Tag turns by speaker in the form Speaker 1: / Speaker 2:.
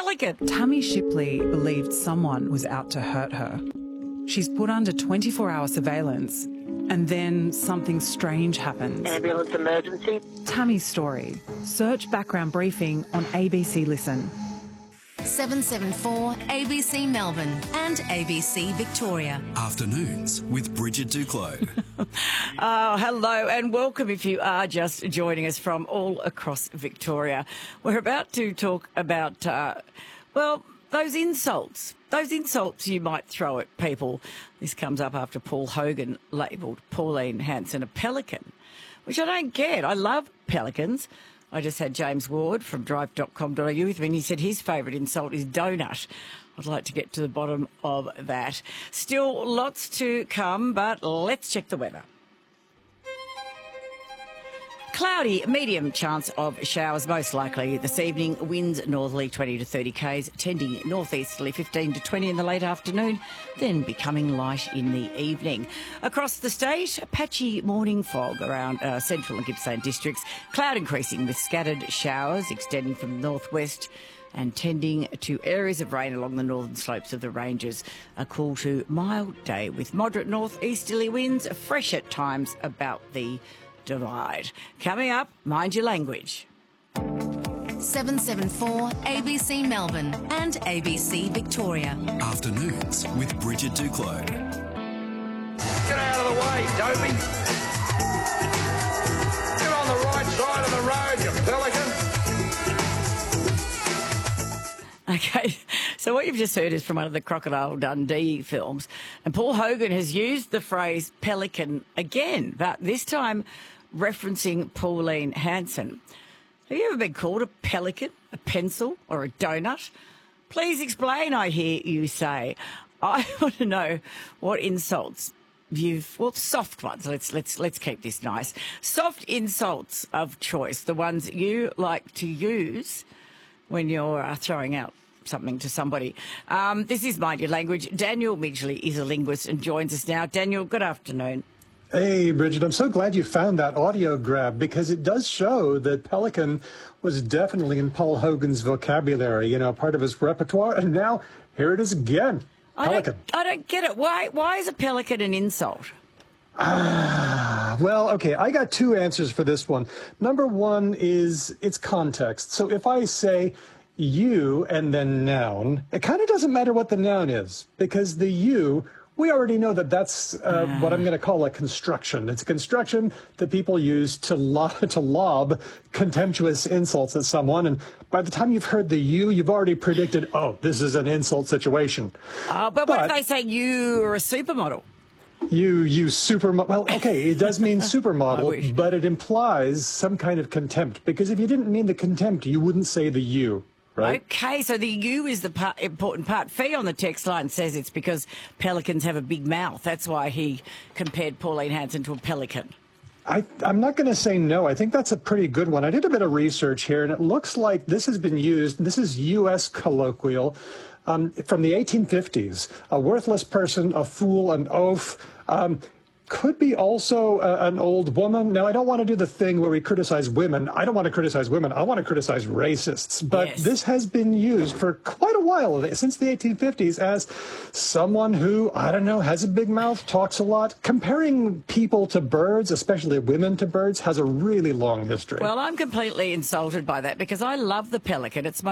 Speaker 1: pelican.
Speaker 2: Tammy Shipley believed someone was out to hurt her. She's put under 24-hour surveillance, and then something strange happens.
Speaker 3: Ambulance emergency.
Speaker 2: Tammy's story. Search background briefing on ABC Listen.
Speaker 4: 774 ABC Melbourne and ABC Victoria.
Speaker 5: Afternoons with Bridget Duclos.
Speaker 1: Oh, hello and welcome if you are just joining us from all across Victoria. We're about to talk about, those insults you might throw at people. This comes up after Paul Hogan labelled Pauline Hanson a pelican, which I don't get. I love pelicans. I just had James Ward from drive.com.au with me, and he said his favourite insult is donut. I'd like to get to the bottom of that. Still lots to come, but let's check the weather. Cloudy, medium chance of showers, most likely this evening. Winds northerly 20 to 30 k's, tending northeasterly 15 to 20 in the late afternoon, then becoming light in the evening. Across the state, a patchy morning fog around central and Gippsland districts. Cloud increasing with scattered showers extending from the northwest and tending to areas of rain along the northern slopes of the ranges. A cool to mild day with moderate northeasterly winds, fresh at times about the Divide. Coming up, Mind Your Language.
Speaker 4: 774 ABC Melbourne and ABC Victoria.
Speaker 5: Afternoons with Bridget Duclos.
Speaker 6: Get out of the way, Dopey. Get on the right side of the road, you pelican.
Speaker 1: Okay, so what you've just heard is from one of the Crocodile Dundee films, and Paul Hogan has used the phrase pelican again, but this time referencing Pauline Hanson. Have you ever been called a pelican, a pencil, or a donut? Please explain, I hear you say. I want to know what insults soft ones. Let's keep this nice. Soft insults of choice, the ones you like to use when you're throwing out something to somebody. This is Mind Your Language. Daniel Midgley is a linguist and joins us now. Daniel, good afternoon.
Speaker 7: Hey, Bridget, I'm so glad you found that audio grab because it does show that pelican was definitely in Paul Hogan's vocabulary, part of his repertoire, and now here it is again. Pelican.
Speaker 1: I don't get it. Why is a pelican an insult?
Speaker 7: Well, okay, I got two answers for this one. Number one is its context. So if I say you and then noun, it kind of doesn't matter what the noun is because the you, we already know that that's what I'm going to call a construction. It's a construction that people use to lob contemptuous insults at someone. And by the time you've heard the you, you've already predicted, oh, this is an insult situation.
Speaker 1: But what if they say you are a supermodel?
Speaker 7: You supermodel. Well, okay, it does mean supermodel, but it implies some kind of contempt. Because if you didn't mean the contempt, you wouldn't say the you. Right. Okay,
Speaker 1: so the you is the important part. Fee on the text line says it's because pelicans have a big mouth. That's why he compared Pauline Hanson to a pelican.
Speaker 7: I'm not going to say no. I think that's a pretty good one. I did a bit of research here, and it looks like this has been used. This is U.S. colloquial from the 1850s. A worthless person, a fool, an oaf. Could be also an old woman. Now, I don't want to do the thing where we criticize women. I don't want to criticize women. I want to criticize racists. But
Speaker 1: yes,
Speaker 7: this has been used for quite a while, since the 1850s, as someone who, I don't know, has a big mouth, talks a lot. Comparing people to birds, especially women to birds, has a really long history.
Speaker 1: Well, I'm completely insulted by that because I love the pelican. It's my